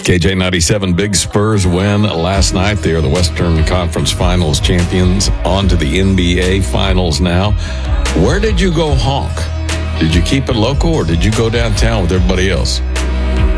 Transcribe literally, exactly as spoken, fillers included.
K J ninety-seven, big Spurs win last night. They are the Western Conference Finals champions. On to the N B A Finals now. Where did you go honk? Did you keep it local or did you go downtown with everybody else?